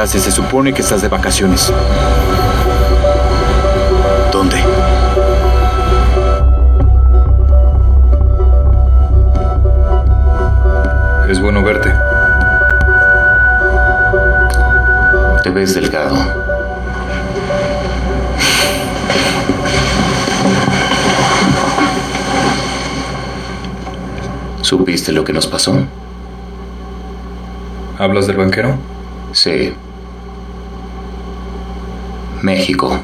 haces? Se supone que estás de vacaciones. ¿Dónde? Es bueno verte. Te ves delgado. ¿Supiste lo que nos pasó? ¿Hablas del banquero? Sí. México.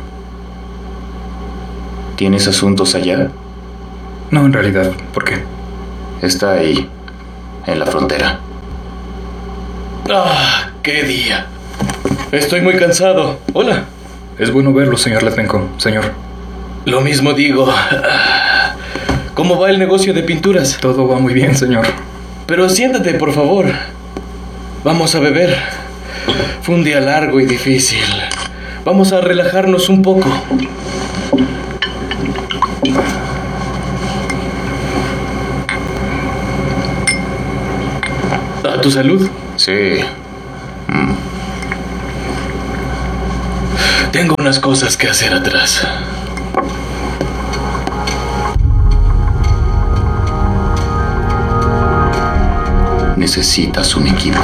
¿Tienes asuntos allá? No, en realidad. ¿Por qué? Está ahí, en la frontera. ¡Ah! ¡Qué día! Estoy muy cansado. Hola. Es bueno verlo, señor Latvenko. Señor. Lo mismo digo. ¿Cómo va el negocio de pinturas? Todo va muy bien, señor. Pero siéntate, por favor. Vamos a beber. Fue un día largo y difícil. Vamos a relajarnos un poco. ¿A tu salud? Sí. Tengo unas cosas que hacer atrás. Necesitas un equipo.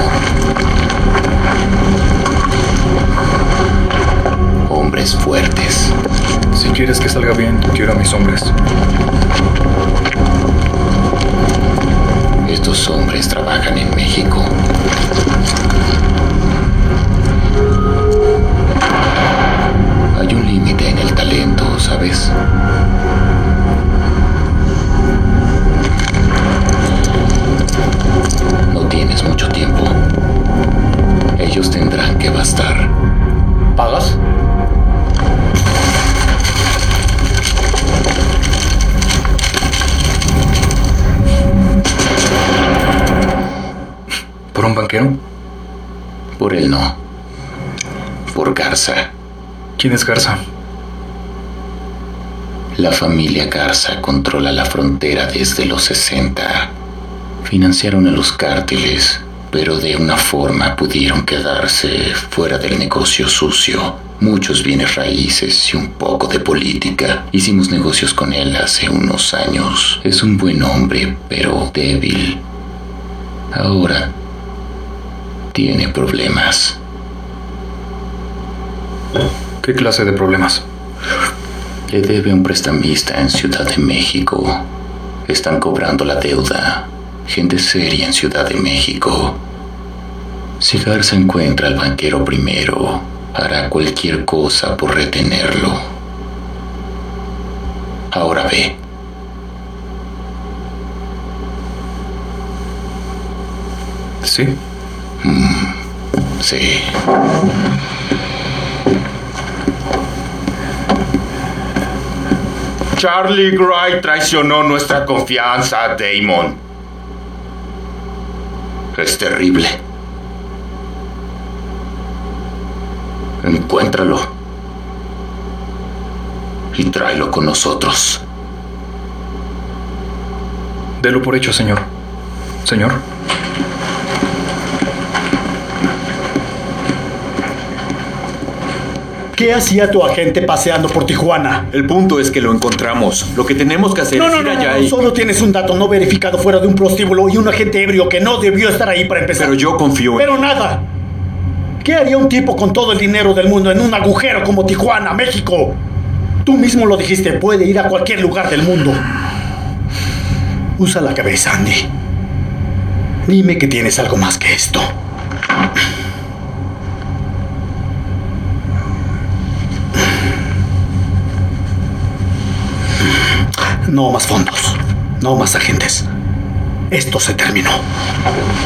Hombres fuertes. Si quieres que salga bien, quiero a mis hombres. Estos hombres trabajan en México. Hay un límite en el talento, ¿sabes? No tienes mucho tiempo. Ellos tendrán que bastar. ¿Pagas? ¿Por un banquero? Por él no. Por Garza. ¿Quién es Garza? La familia Garza controla la frontera desde los 60. Financiaron a los cárteles, pero de una forma pudieron quedarse fuera del negocio sucio. Muchos bienes raíces y un poco de política. Hicimos negocios con él hace unos años. Es un buen hombre, pero débil. Ahora tiene problemas. ¿Qué clase de problemas? Le debe a un prestamista en Ciudad de México. Están cobrando la deuda. Gente seria en Ciudad de México. Si Garza encuentra al banquero primero, hará cualquier cosa por retenerlo. Ahora ve. ¿Sí? Sí. Charlie Gray traicionó nuestra confianza, Damon. Es terrible. Encuéntralo. Y tráelo con nosotros. Delo por hecho, señor. Señor. ¿Qué hacía tu agente paseando por Tijuana? El punto es que lo encontramos. Lo que tenemos que hacer es ir allá y... Solo tienes un dato no verificado fuera de un prostíbulo y un agente ebrio que no debió estar ahí para empezar. Pero yo confío en... Pero nada. ¿Qué haría un tipo con todo el dinero del mundo en un agujero como Tijuana, México? Tú mismo lo dijiste, puede ir a cualquier lugar del mundo. Usa la cabeza, Andy. Dime que tienes algo más que esto. No más fondos. No más agentes. Esto se terminó.